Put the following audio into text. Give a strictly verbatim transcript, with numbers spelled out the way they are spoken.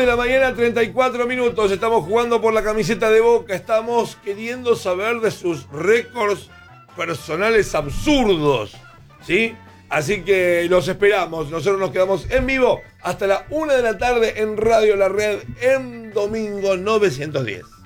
de la mañana, treinta y cuatro minutos. Estamos jugando por la camiseta de Boca. Estamos queriendo saber de sus récords personales absurdos, ¿sí? Así que los esperamos. Nosotros nos quedamos en vivo hasta la una de la tarde en Radio La Red en Domingo novecientos diez.